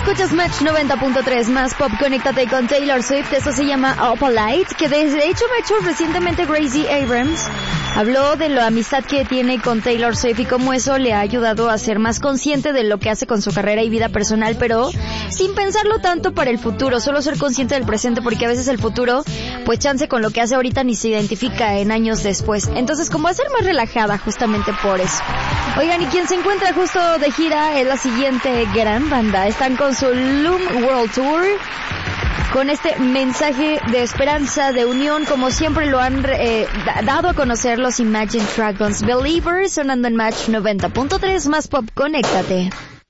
Escuchas Match 90.3 más pop, conéctate con Taylor Swift. Eso se llama Up a Light, que de hecho me ha hecho recientemente Gracie Abrams. Habló de la amistad que tiene con Taylor Swift y cómo eso le ha ayudado a ser más consciente de lo que hace con su carrera y vida personal, pero sin pensarlo tanto para el futuro, solo ser consciente del presente, porque a veces el futuro, pues chance con lo que hace ahorita ni se identifica en años después. Entonces, como a ser más relajada justamente por eso. Oigan, y quien se encuentra justo de gira es la siguiente gran banda. Están con su Loom World Tour, con este mensaje de esperanza, de unión, como siempre lo han dado a conocer los Imagine Dragons. Believers, sonando en Match 90.3 más pop, conéctate.